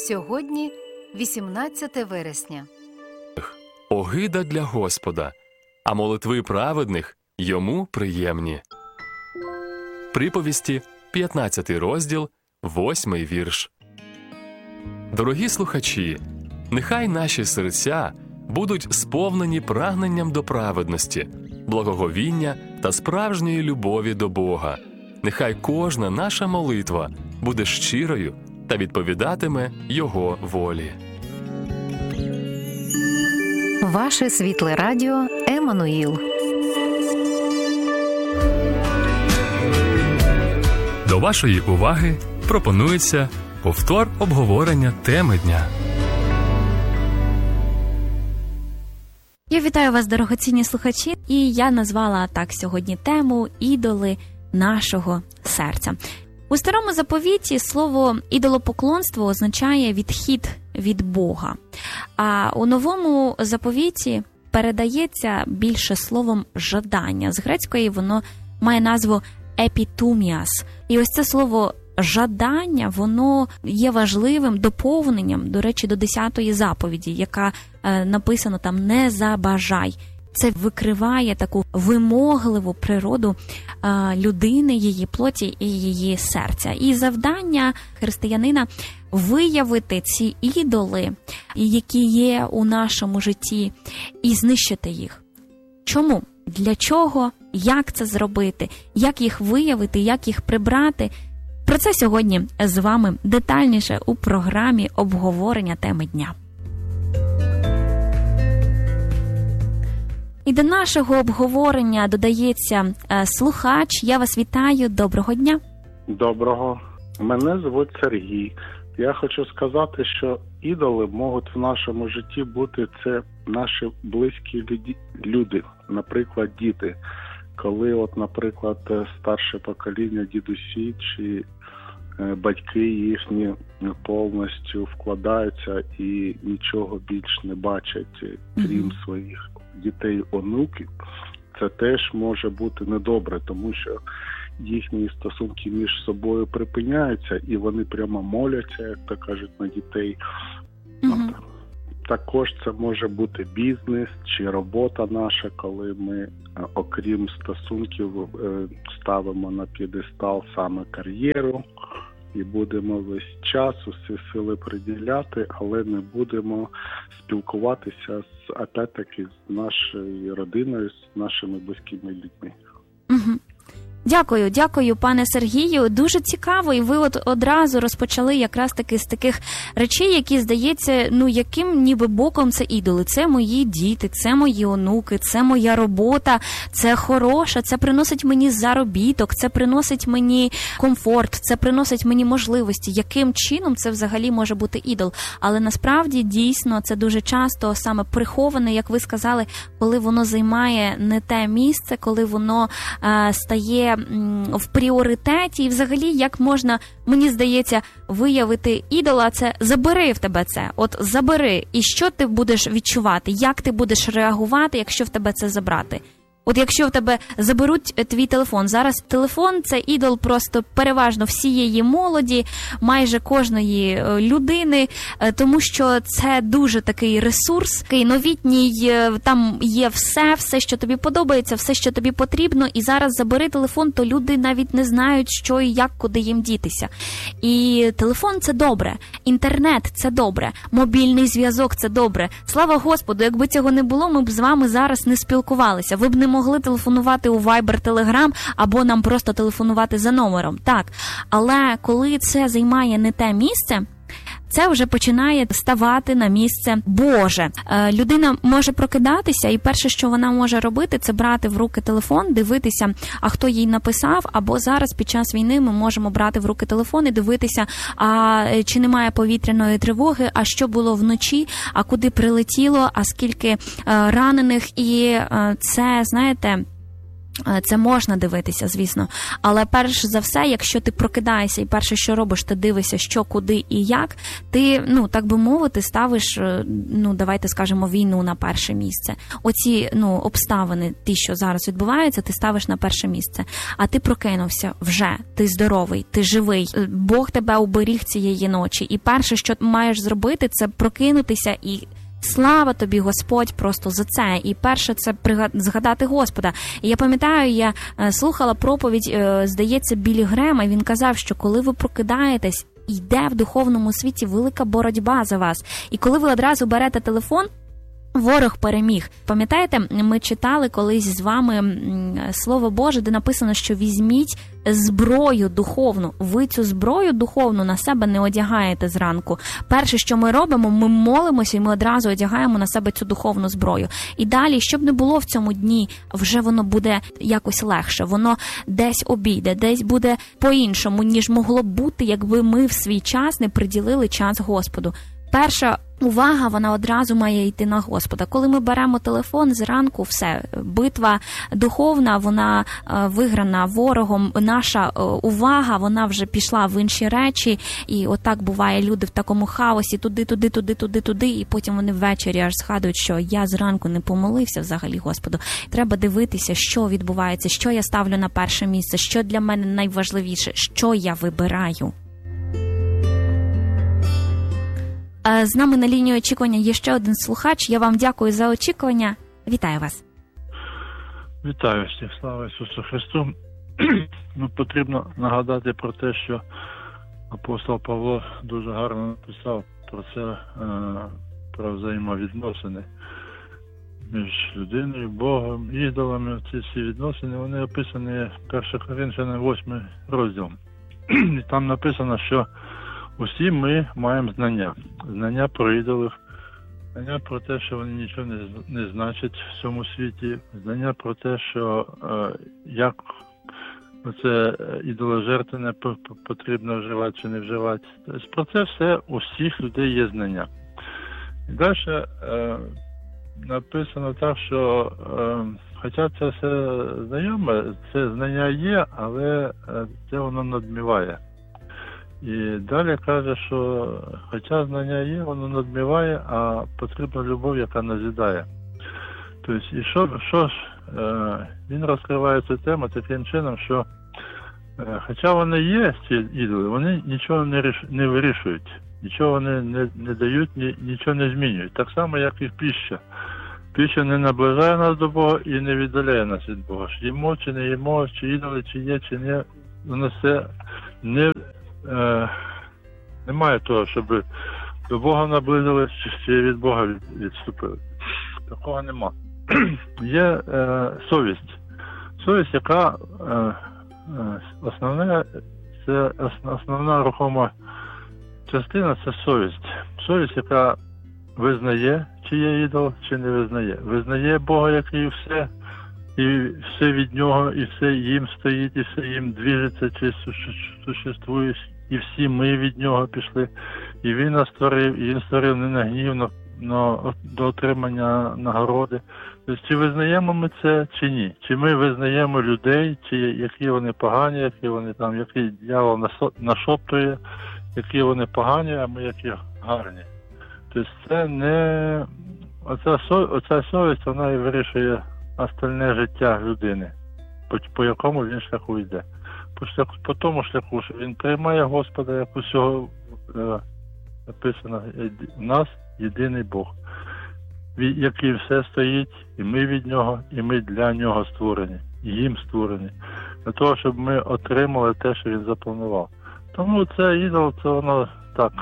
Сьогодні 18 вересня. Огида для Господа, а молитви праведних йому приємні. Приповісті, 15 розділ, 8 вірш. Дорогі слухачі, нехай наші серця будуть сповнені прагненням до праведності, благоговіння та справжньої любові до Бога. Нехай кожна наша молитва буде щирою та відповідатиме Його волі. Ваше світле радіо Еммануїл. До вашої уваги пропонується повтор обговорення теми дня. Я вітаю вас, дорогоцінні слухачі, і я назвала так сьогодні тему «Ідоли нашого серця». У Старому Заповіті слово «ідолопоклонство» означає «відхід від Бога», а у Новому Заповіті передається більше словом «жадання». З грецької воно має назву «епітуміас». І ось це слово «жадання», воно є важливим доповненням, до речі, до 10-ї заповіді, яка написано там «не забажай». Це викриває таку вимогливу природу людини, її плоті і її серця. І завдання християнина – виявити ці ідоли, які є у нашому житті, і знищити їх. Чому? Для чого? Як це зробити? Як їх виявити? Як їх прибрати? Про це сьогодні з вами детальніше у програмі обговорення теми дня. І до нашого обговорення додається слухач. Я вас вітаю. Доброго дня. Доброго. Мене звуть Сергій. Я хочу сказати, що ідоли можуть в нашому житті бути це наші близькі люди, наприклад, діти. Коли, наприклад, старше покоління, дідусі чи батьки їхні повністю вкладаються і нічого більш не бачать, крім своїх дітей, онуків, це теж може бути недобре, тому що їхні стосунки між собою припиняються і вони прямо моляться, як то кажуть, на дітей. Також це може бути бізнес чи робота наша, коли ми, окрім стосунків, ставимо на п'єдестал саме кар'єру і будемо весь час усі сили приділяти, але не будемо спілкуватися опять-таки з нашою родиною, з нашими близькими людьми. Дякую, пане Сергію. Дуже цікаво, і ви одразу розпочали якраз таки з таких речей, які, здається, яким ніби боком це ідоли. Це мої діти, це мої онуки, це моя робота, це хороша, це приносить мені заробіток, це приносить мені комфорт, це приносить мені можливості. Яким чином це взагалі може бути ідол? Але насправді, дійсно, це дуже часто саме приховане, як ви сказали, коли воно займає не те місце, коли воно стає в пріоритеті, і взагалі, як можна, мені здається, виявити ідола, це забери в тебе це, забери, і що ти будеш відчувати, як ти будеш реагувати, якщо в тебе це забрати. Якщо в тебе заберуть твій телефон, зараз телефон – це ідол просто переважно всієї молоді, майже кожної людини, тому що це дуже такий ресурс, такий новітній, там є все, що тобі подобається, все, що тобі потрібно, і зараз забери телефон, то люди навіть не знають, що і як, куди їм дітися. І телефон – це добре, інтернет – це добре, мобільний зв'язок – це добре. Слава Господу, якби цього не було, ми б з вами зараз не спілкувалися, ви б не могли телефонувати у Viber, Telegram або нам просто телефонувати за номером. Так, але коли це займає не те місце, це вже починає ставати на місце Боже. Людина може прокидатися, і перше, що вона може робити, це брати в руки телефон, дивитися, а хто їй написав, або зараз під час війни ми можемо брати в руки телефон і дивитися, а чи немає повітряної тривоги, а що було вночі, а куди прилетіло, а скільки ранених. І це, знаєте, Це можна дивитися, звісно. Але перш за все, якщо ти прокидаєшся і перше, що робиш, ти дивишся, що, куди і як, ти, так би мовити, ставиш, давайте скажемо, війну на перше місце. Оці, обставини, ті, що зараз відбуваються, ти ставиш на перше місце. А ти прокинувся вже, ти здоровий, ти живий. Бог тебе уберіг цієї ночі. І перше, що маєш зробити, це прокинутися і слава тобі, Господь, просто за це. І перше, це згадати Господа. І я пам'ятаю, я слухала проповідь, здається, Біллі Грема, і він казав, що коли ви прокидаєтесь, йде в духовному світі велика боротьба за вас. І коли ви одразу берете телефон, ворог переміг. Пам'ятаєте, ми читали колись з вами Слово Боже, де написано, що візьміть зброю духовну. Ви цю зброю духовну на себе не одягаєте зранку. Перше, що ми робимо, ми молимося і ми одразу одягаємо на себе цю духовну зброю. І далі, щоб не було в цьому дні, вже воно буде якось легше. Воно десь обійде, десь буде по-іншому, ніж могло б бути, якби ми в свій час не приділили час Господу. Перша увага, вона одразу має йти на Господа. Коли ми беремо телефон зранку, все, битва духовна, вона виграна ворогом. Наша увага, вона вже пішла в інші речі. І отак буває, люди в такому хаосі, туди, і потім вони ввечері аж згадують, що я зранку не помолився взагалі Господу. Треба дивитися, що відбувається, що я ставлю на перше місце, що для мене найважливіше, що я вибираю. З нами на лінії очікування є ще один слухач. Я вам дякую за очікування. Вітаю вас. Вітаю всіх. Слава Ісусу Христу. Потрібно нагадати про те, що апостол Павло дуже гарно написав про це, про взаємовідносини між людиною, Богом, ідолами. Ці всі відносини, вони описані 1 Коринфянам 8 розділ. І там написано, що усі ми маємо знання. Знання про ідолів, знання про те, що вони нічого не значать в цьому світі, знання про те, що як це ідоложертвене потрібно вживати чи не вживати. Тобто про це все у всіх людей є знання. І далі написано так, що хоча це все знайоме, це знання є, але це воно надміває. І далі каже, що хоча знання є, воно надміває, а потрібна любов, яка назидає. Тобто, і що ж, він розкриває цю тему таким чином, що хоча вони є, ці ідоли, вони нічого не вирішують, нічого вони не дають, нічого не змінюють. Так само, як і піща. Піща не наближає нас до Бога і не віддаляє нас від Бога. Їмо чи не їмо, чи ідоли, чи є, чи не, воно все немає того, щоб до Бога наблизились, чи від Бога відступили. Такого нема. Є совість. Совість, яка основна рухома частина – це совість. Совість, яка визнає, чи є ідол, чи не визнає. Визнає Бога, який все, і все від нього, і все їм стоїть, і все їм движеться, чи существує, і всі ми від нього пішли. І він нас створив, і він створив не на гнів, до отримання нагороди. Тобто, чи визнаємо ми це, чи ні? Чи ми визнаємо людей, чи які вони погані, які вони там, який дьявол нашоптує, які вони погані, а ми які гарні. Тобто це не... Оця совість, вона і вирішує остальне життя людини, по якому він шляху йде. По тому шляху, що він приймає Господа, як усього написано, в нас єдиний Бог, який все стоїть, і ми від нього, і ми для нього створені, і їм створені, для того, щоб ми отримали те, що він запланував. Тому це ідол, це воно так,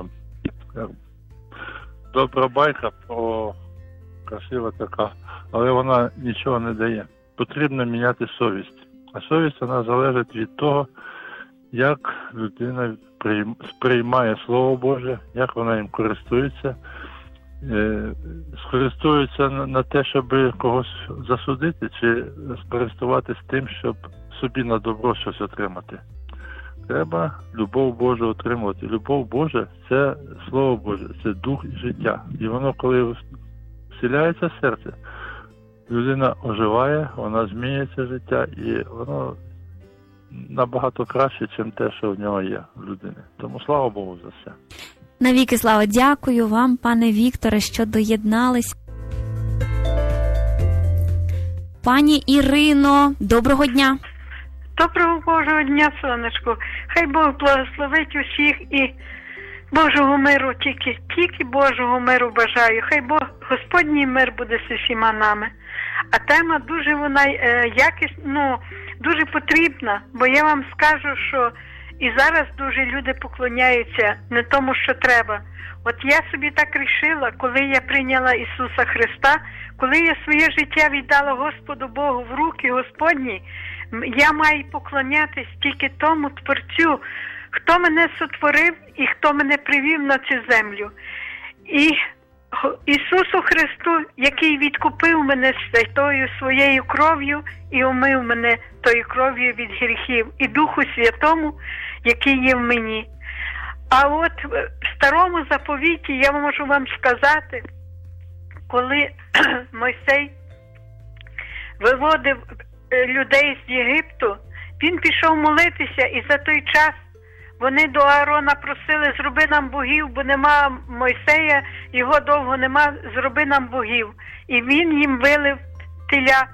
добра байка, красива така, але вона нічого не дає. Потрібно міняти совість. А совість, вона залежить від того, як людина сприймає Слово Боже, як вона їм користується, скористується на те, щоб когось засудити, чи скористуватись тим, щоб собі на добро щось отримати. Треба любов Божу отримувати. Любов Божа – це Слово Боже, це дух і життя. І воно, коли вселяється в серце, людина оживає, вона змінюється життя, і воно набагато краще, ніж те, що в нього є, в людини. Тому слава Богу за все. Навіки слава, дякую вам, пане Вікторе, що доєднались. Пані Ірино, доброго дня. Доброго Божого дня, сонечко. Хай Бог благословить усіх і Божого миру, тільки Божого миру бажаю. Хай Бог, Господній мир буде з усіма нами. А тема дуже вона дуже потрібна, бо я вам скажу, що і зараз дуже люди поклоняються не тому, що треба. От я собі так рішила, коли я прийняла Ісуса Христа, коли я своє життя віддала Господу Богу в руки Господні, я маю поклонятись тільки тому Творцю, хто мене сотворив і хто мене привів на цю землю. І Ісусу Христу, який відкупив мене святою своєю кров'ю і омив мене тою кров'ю від гріхів, і Духу Святому, який є в мені. А от в Старому Заповіті я можу вам сказати, коли Мойсей виводив людей з Єгипту, він пішов молитися, і за той час вони до Аарона просили: зроби нам богів, бо нема Мойсея, його довго нема, зроби нам богів. І він їм вилив теля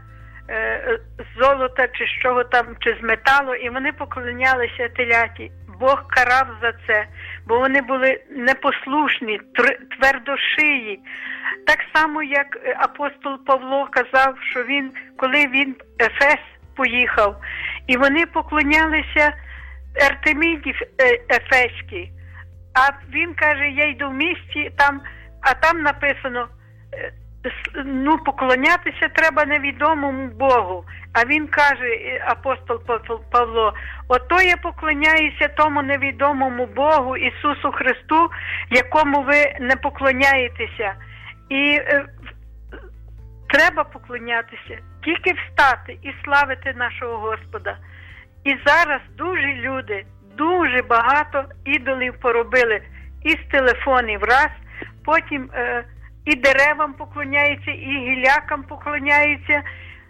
з золота, чи з чого там, чи з металу, і вони поклонялися теляті. Бог карав за це, бо вони були непослушні, твердошиї. Так само, як апостол Павло казав, що коли він в Ефес поїхав, і вони поклонялися Артеміді Ефеській. А він каже: я йду в місті, а там написано, поклонятися треба невідомому Богу. А він каже, апостол Павло: ото я поклоняюся тому невідомому Богу, Ісусу Христу, якому ви не поклоняєтеся. І треба поклонятися, тільки встати і славити нашого Господа. І зараз дуже багато ідолів поробили. І з телефонів раз, потім і деревам поклоняються, і гілякам поклоняються.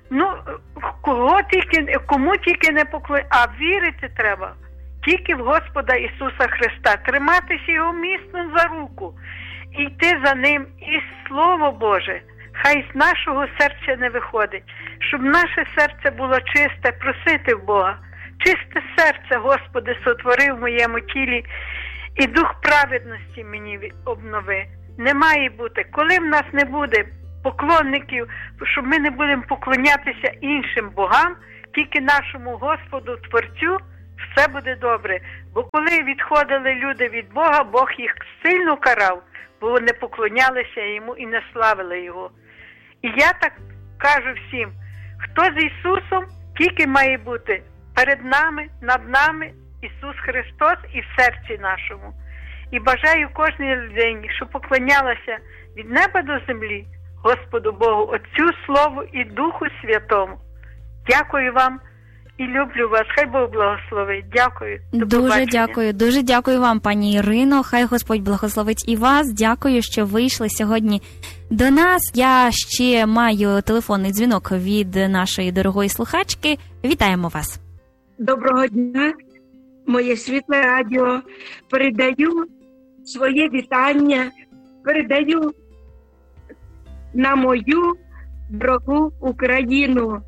Кому тільки не поклоняються. А вірити треба тільки в Господа Ісуса Христа. Триматися Його міцно за руку. І йти за Ним. І Слово Боже хай з нашого серця не виходить. Щоб наше серце було чисте, просити в Бога. Чисте серце, Господи, сотвори в моєму тілі, і дух праведності мені обнови. Не має бути. Коли в нас не буде поклонників, щоб ми не будемо поклонятися іншим богам, тільки нашому Господу, Творцю, все буде добре. Бо коли відходили люди від Бога, Бог їх сильно карав, бо вони поклонялися Йому і не славили Його. І я так кажу всім, хто з Ісусом, тільки має бути перед нами, над нами Ісус Христос і в серці нашому. І бажаю кожній людині, щоб поклонялася від неба до землі Господу Богу, Отцю, Слову і Духу Святому. Дякую вам і люблю вас. Хай Бог благословить. Дякую. Дуже дякую вам, пані Ірино. Хай Господь благословить і вас. Дякую, що вийшли сьогодні до нас. Я ще маю телефонний дзвінок від нашої дорогої слухачки. Вітаємо вас. Доброго дня, моє світле радіо. Передаю своє вітання, передаю на мою дорогу Україну,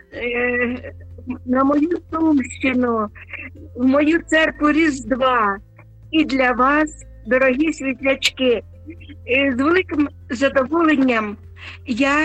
на мою Сумщину, в мою церкву Різдва. І для вас, дорогі світлячки, з великим задоволенням я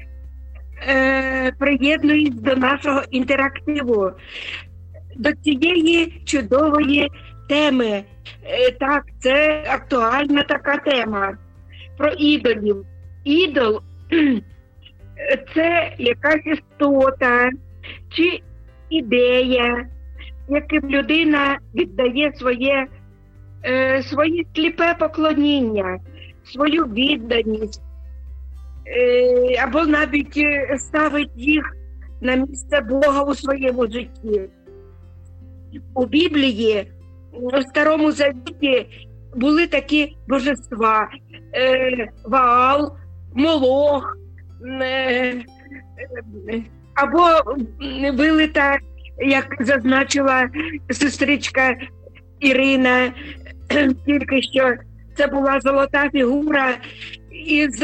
приєднуюсь до нашого інтерактиву, до цієї чудової теми. Так, це актуальна така тема про ідолів. Ідол – це якась істота чи ідея, яким людина віддає своє сліпе поклоніння, свою відданість, або навіть ставить їх на місце Бога у своєму житті. У Біблії, у Старому Завіті, були такі божества: Ваал, Молох, або вилита, як зазначила сестричка Ірина, тільки що це була золота фігура із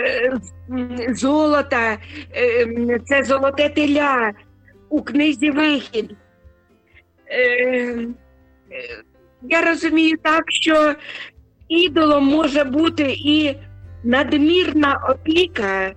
золота, це золоте теля у книзі «Вихід». Я розумію так, що ідолом може бути і надмірна опіка,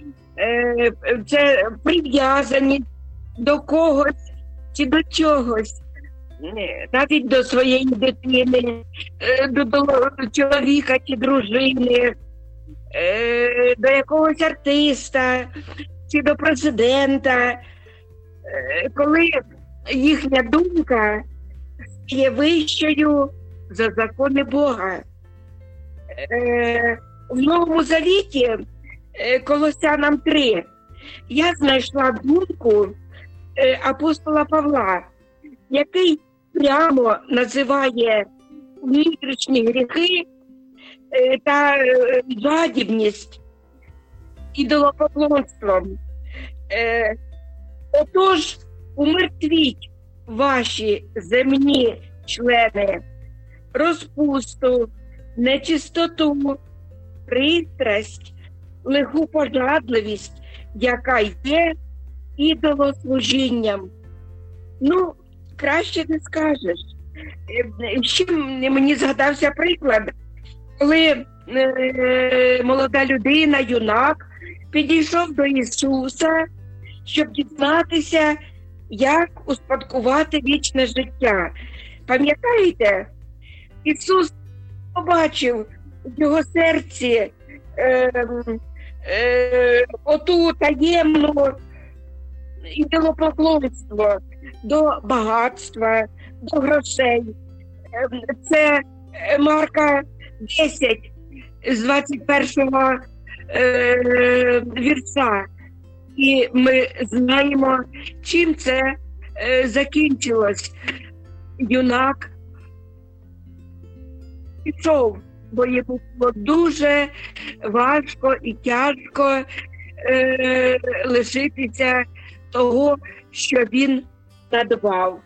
це прив'язаність до когось чи до чогось, навіть до своєї дитини, до чоловіка чи дружини, до якогось артиста чи до президента, коли їхня думка є вищою за закони Бога. В Новому Завіті, Колосянам 3, я знайшла думку апостола Павла, який прямо називає внутрішні гріхи та жадібність ідолопоклонством. Отож, умертвіть ваші земні члени, розпусту, нечистоту, пристрасть, лиху пожадливість, яка є ідолослужінням. Ну, краще не скажеш. Ще мені згадався приклад, коли молода людина, юнак, підійшов до Ісуса, щоб дізнатися, як успадкувати вічне життя. Пам'ятаєте? Ісус побачив в його серці оту таємну ідолопоклонство до багатства, до грошей. Це Марка 10 з 21 вірша. І ми знаємо, чим це закінчилось. Юнак пішов, бо йому було дуже важко і тяжко лишитися того, що він надбав.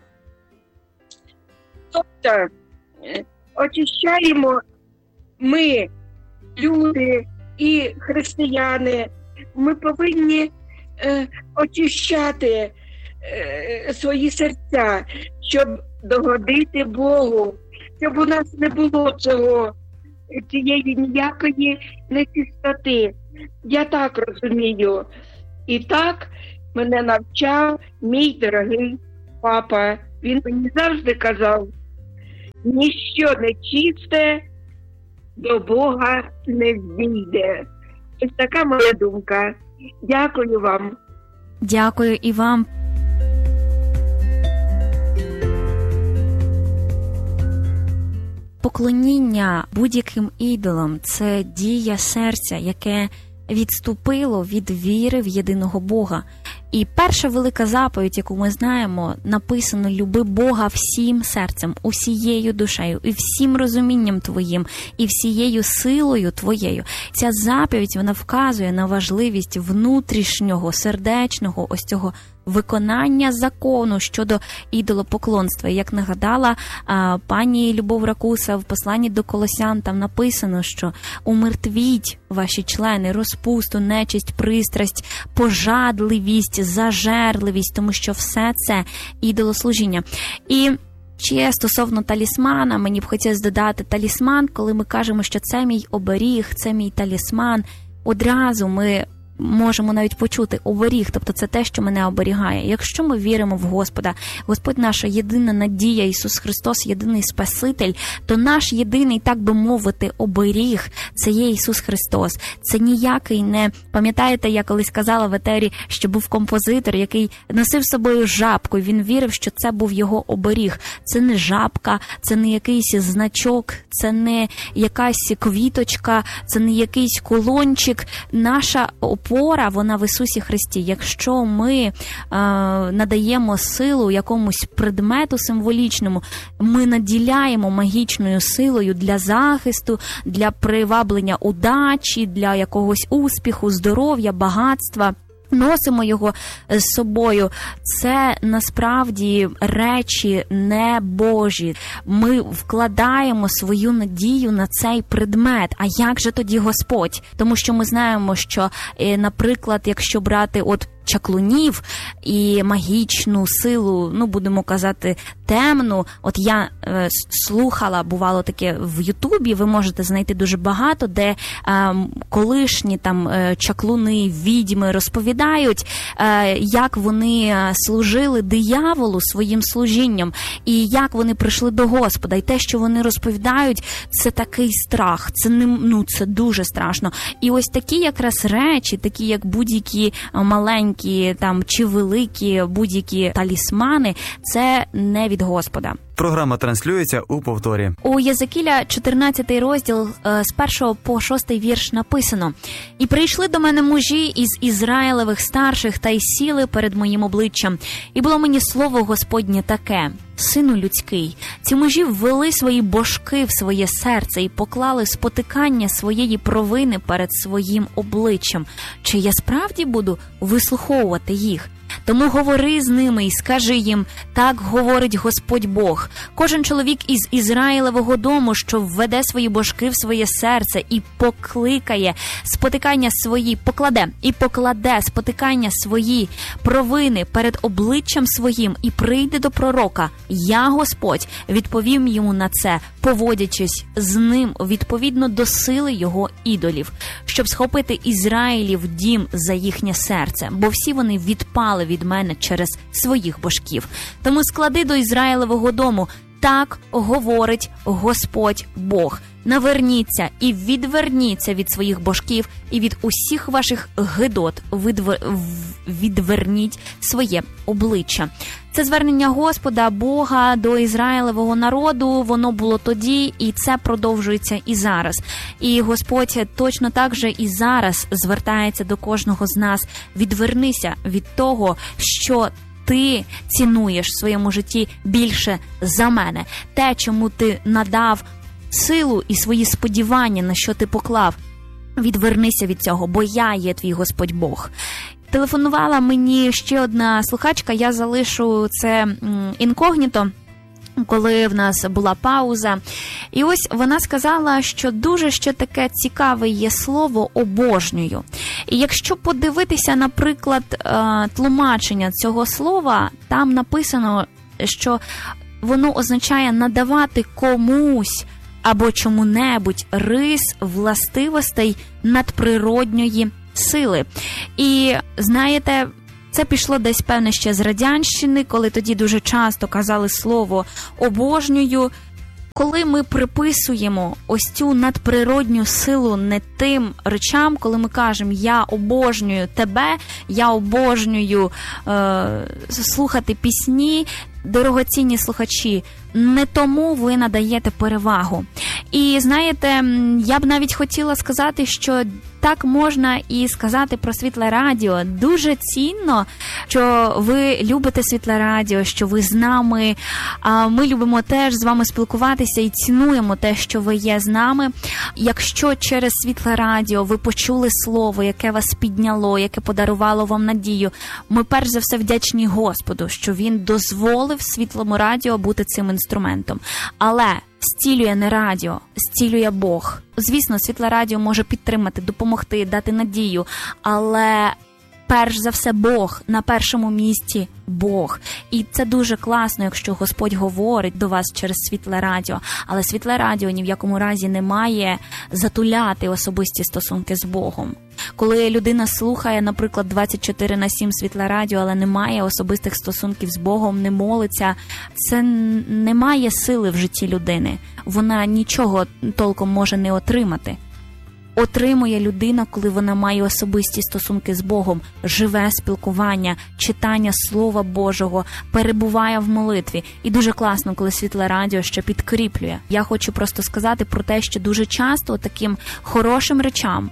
Тобто, очищаємо ми, люди і християни, ми повинні очищати свої серця, щоб догодити Богу, щоб у нас не було цієї ніякої нечистоти. Я так розумію. І так мене навчав мій дорогий папа. Він мені завжди казав, ніщо нечисте до Бога не війде. Ось така моя думка. Дякую вам. Дякую і вам. Поклоніння будь-яким ідолам – це дія серця, яке відступило від віри в єдиного Бога. І перша велика заповідь, яку ми знаємо, написано: «Люби Бога всім серцем, усією душею, і всім розумінням твоїм, і всією силою твоєю». Ця заповідь, вона вказує на важливість внутрішнього, сердечного ось цього виконання закону щодо ідолопоклонства. Як нагадала пані Любов Ракуса в посланні до Колосян, там написано, що умертвіть ваші члени, розпусту, нечисть, пристрасть, пожадливість, зажерливість, тому що все це ідолослужіння. І ще стосовно талісмана, мені б хотілося додати талісман, коли ми кажемо, що це мій оберіг, це мій талісман, одразу ми можемо навіть почути оберіг, тобто це те, що мене оберігає. Якщо ми віримо в Господа, Господь наша єдина надія, Ісус Христос єдиний Спаситель, то наш єдиний, так би мовити, оберіг – це є Ісус Христос. Це ніякий не... Пам'ятаєте, я колись казала в етері, що був композитор, який носив з собою жабку, і він вірив, що це був його оберіг. Це не жабка, це не якийсь значок, це не якась квіточка, це не якийсь кулончик. Наша опора, вона в Ісусі Христі. Якщо ми надаємо силу якомусь предмету символічному, ми наділяємо магічною силою для захисту, для приваблення удачі, для якогось успіху, здоров'я, багатства. носимо його з собою. Це насправді речі не Божі. Ми вкладаємо свою надію на цей предмет. А як же тоді Господь? Тому що ми знаємо, що, наприклад, якщо брати чаклунів і магічну силу, будемо казати, темну. От я слухала, бувало таке в Ютубі, ви можете знайти дуже багато, де колишні там чаклуни, відьми розповідають, як вони служили дияволу своїм служінням, і як вони прийшли до Господа. І те, що вони розповідають, це такий страх, це дуже страшно. І ось такі якраз речі, такі як будь-які маленькі там чи великі будь-які талісмани, це не від Господа. Програма транслюється у повторі. У Єзекіля 14 розділ з 1 по 6 вірш написано: «І прийшли до мене мужі із Ізраїлевих старших та й сіли перед моїм обличчям. І було мені слово Господнє таке: Сину людський, ці мужі ввели свої божки в своє серце і поклали спотикання своєї провини перед своїм обличчям. Чи я справді буду вислуховувати їх? Тому говори з ними і скажи їм: так говорить Господь Бог. Кожен чоловік із Ізраїлевого дому, що введе свої божки в своє серце і покладе спотикання свої провини перед обличчям своїм і прийде до пророка, я, Господь, відповім йому на це, поводячись з ним відповідно до сили його ідолів, щоб схопити Ізраїлів дім за їхнє серце, бо всі вони відпали від мене через своїх божків. Тому склади до Ізраїлевого дому: так говорить Господь Бог. Наверніться і відверніться від своїх божків, і від усіх ваших гидот відверніть своє обличчя». Це звернення Господа Бога до Ізраїлевого народу, воно було тоді, і це продовжується і зараз. І Господь точно так же і зараз звертається до кожного з нас: відвернися від того, що ти цінуєш в своєму житті більше за мене. Те, чому ти надав силу і свої сподівання, на що ти поклав. Відвернися від цього, бо я є твій Господь Бог. Телефонувала мені ще одна слухачка, я залишу це інкогніто, коли в нас була пауза. І ось вона сказала, що дуже ще таке цікаве є слово «обожнюю». І якщо подивитися, наприклад, тлумачення цього слова, там написано, що воно означає надавати комусь або чому-небудь рис властивостей надприродньої сили. І, знаєте, це пішло десь, певне, ще з Радянщини, коли тоді дуже часто казали слово «обожнюю». Коли ми приписуємо ось цю надприродню силу не тим речам, коли ми кажемо «я обожнюю тебе», «я обожнюю слухати пісні», дорогоцінні слухачі, не тому ви надаєте перевагу. І, знаєте, я б навіть хотіла сказати, що так можна і сказати про Світле Радіо. Дуже цінно, що ви любите Світле Радіо, що ви з нами. Ми любимо теж з вами спілкуватися і цінуємо те, що ви є з нами. Якщо через Світле Радіо ви почули слово, яке вас підняло, яке подарувало вам надію, ми перш за все вдячні Господу, що Він дозволив Світлому Радіо бути цим інструментом. Але зцілює не радіо, зцілює Бог. Звісно, Світле Радіо може підтримати, допомогти, дати надію, але перш за все Бог, на першому місці Бог. І це дуже класно, якщо Господь говорить до вас через Світле Радіо. Але Світле Радіо ні в якому разі не має затуляти особисті стосунки з Богом. Коли людина слухає, наприклад, 24/7 Світле Радіо, але не має особистих стосунків з Богом, не молиться, це не має сили в житті людини. Вона нічого толком може не отримати. Отримує людина, коли вона має особисті стосунки з Богом, живе спілкування, читання Слова Божого, перебуває в молитві. І дуже класно, коли Світле Радіо ще підкріплює. Я хочу просто сказати про те, що дуже часто таким хорошим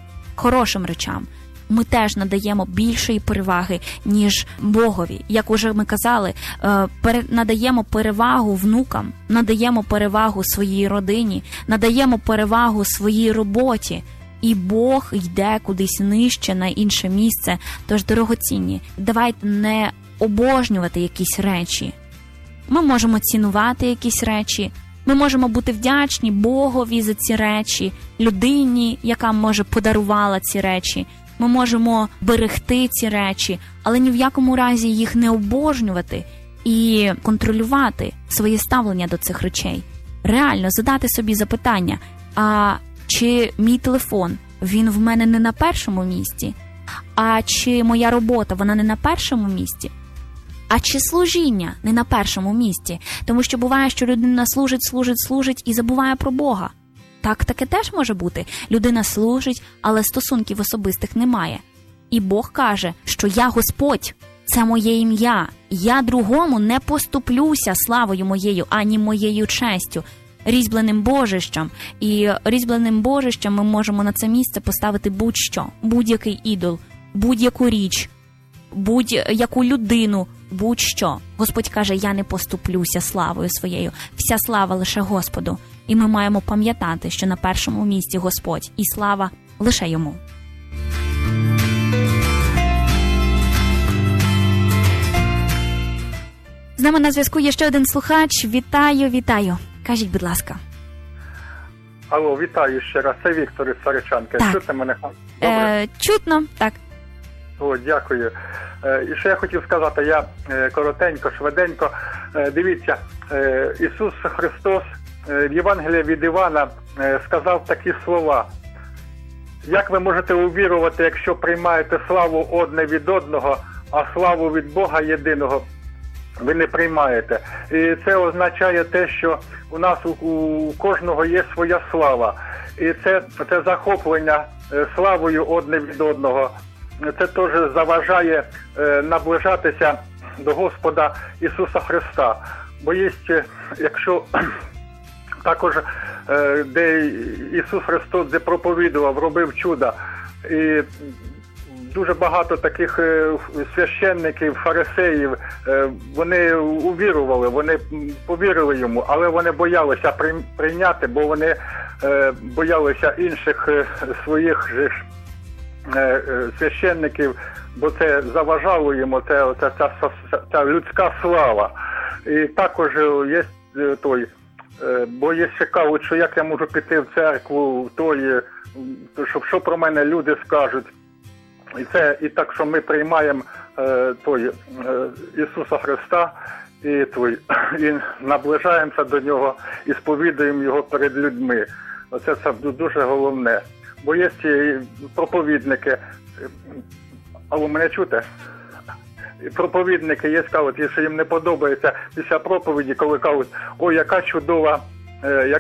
речам ми теж надаємо більшої переваги, ніж Богові. Як уже ми казали, надаємо перевагу внукам, надаємо перевагу своїй родині, надаємо перевагу своїй роботі. І Бог йде кудись нижче, на інше місце. Тож, дорогоцінні, давайте не обожнювати якісь речі. Ми можемо цінувати якісь речі, ми можемо бути вдячні Богові за ці речі, людині, яка, може, подарувала ці речі. Ми можемо берегти ці речі, але ні в якому разі їх не обожнювати і контролювати своє ставлення до цих речей. Реально задати собі запитання, а чи мій телефон, він в мене не на першому місці? А чи моя робота, вона не на першому місці? А чи служіння не на першому місці? Тому що буває, що людина служить і забуває про Бога. Так, таке теж може бути. Людина служить, але стосунків особистих немає. І Бог каже, що я Господь, це моє ім'я. Я другому не поступлюся славою моєю, ані моєю честю, різьбленим божищем. І різьбленим божищем ми можемо на це місце поставити будь-що, будь-який ідол, будь-яку річ, будь-яку людину, будь-що. Господь каже, я не поступлюся славою своєю. Вся слава лише Господу. І ми маємо пам'ятати, що на першому місці Господь, і слава лише Йому. З нами на зв'язку є ще один слухач. Вітаю. Кажіть, будь ласка. Алло, вітаю ще раз. Це Віктор із Саричанки. Чути мене? Чутно, так. О, дякую. І що я хотів сказати, я коротенько, швиденько. Дивіться, Ісус Христос в Євангелії від Івана сказав такі слова. Як ви можете увірувати, якщо приймаєте славу одне від одного, а славу від Бога єдиного ви не приймаєте? І це означає те, що у нас у кожного є своя слава. І це захоплення славою одне від одного. Це теж заважає наближатися до Господа Ісуса Христа. Бо є, якщо також, де Ісус Христос де проповідував, робив чуда, і дуже багато таких священників, фарисеїв, вони увірували, вони повірили йому, але вони боялися прийняти, бо вони боялися інших своїх же священників, бо це заважало йому, ця людська слава. І також є бо є ще кажуть, що як я можу піти в церкву, що про мене люди скажуть. І так, що ми приймаємо Ісуса Христа і наближаємося до Нього, і сповідуємо Його перед людьми. Оце дуже головне. Бо є проповідники, а ви мене чуєте? Проповідники є, кажуть, якщо їм не подобається після проповіді, коли кажуть, ой, яка чудова